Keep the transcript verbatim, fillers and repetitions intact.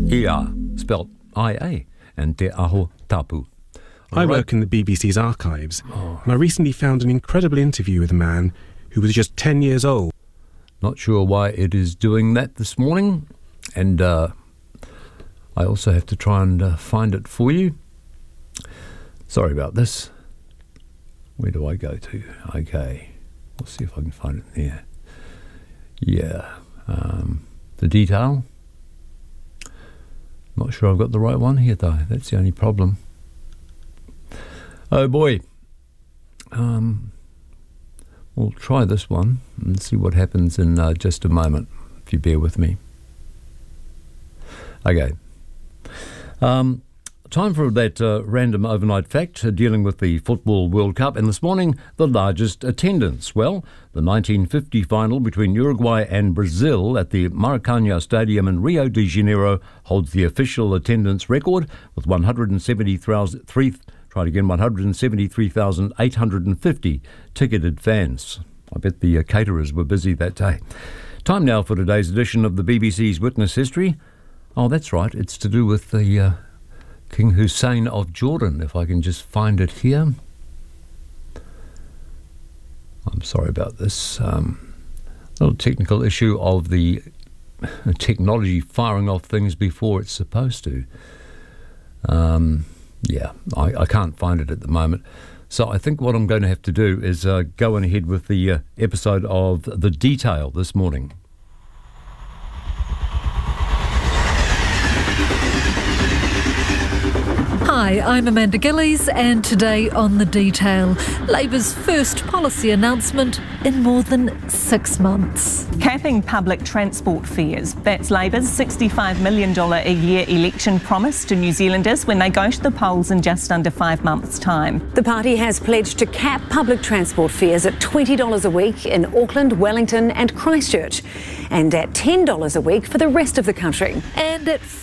Ia, spelt I A, and Te Aho Tapu. I Right. work in the B B C's archives, Oh. and I recently found an incredible interview with a man who was just ten years old. Not sure why it is doing that this morning, and uh, I also have to try and uh, find it for you. Sorry about this. Where do I go to? Okay, we'll see if I can find it there. Yeah, um, the detail. Not sure I've got the right one here though. That's the only problem. Oh boy. Um, we'll try this one and see what happens in uh, just a moment, if you bear with me. Okay. Um, time for that uh, random overnight fact uh, dealing with the Football World Cup. And this morning, the largest attendance. Well, the nineteen fifty final between Uruguay and Brazil at the Maracanã Stadium in Rio de Janeiro holds the official attendance record with one hundred seventy-three Try it again, one hundred seventy-three thousand eight hundred fifty ticketed fans. I bet the uh, caterers were busy that day. Time now for today's edition of the B B C's Witness History. Oh, that's right, it's to do with the uh, King Hussein of Jordan, if I can just find it here. I'm sorry about this. Um, little technical issue of the technology firing off things before it's supposed to. Um... Yeah, I, I can't find it at the moment. So I think what I'm going to have to do is uh, go on ahead with the uh, episode of The Detail this morning. Hi, I'm Amanda Gillies, and today on The Detail, Labour's first policy announcement in more than six months. Capping public transport fares. That's Labour's sixty-five million dollars a year election promise to New Zealanders when they go to the polls in just under five months' time. The party has pledged to cap public transport fares at twenty dollars a week in Auckland, Wellington and Christchurch, and at ten dollars a week for the rest of the country. And at